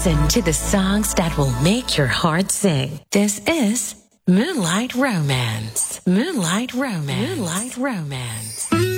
Listen to the songs that will make your heart sing. This is Moonlight Romance. Moonlight Romance. Moonlight Romance.